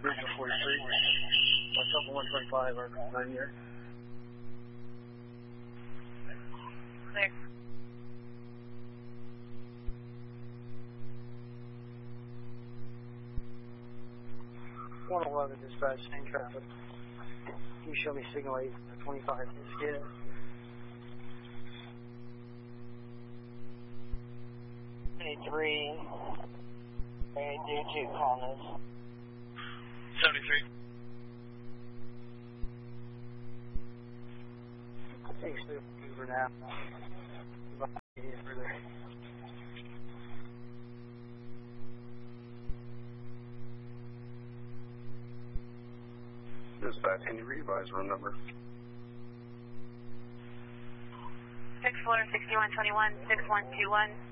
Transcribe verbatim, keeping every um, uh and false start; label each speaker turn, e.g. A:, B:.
A: Regional forty-three. Myself and one twenty-five are nine here.
B: Clear.
A: one eleven dispatch, same traffic. You show me signal eight twenty-five. Just get it.
B: twenty-three. Hey, D two, calling us.
A: seventy-three. Thanks for Uber now. Further.
C: Dispatch, can you revise room number?
B: six four six one two one, six one two one.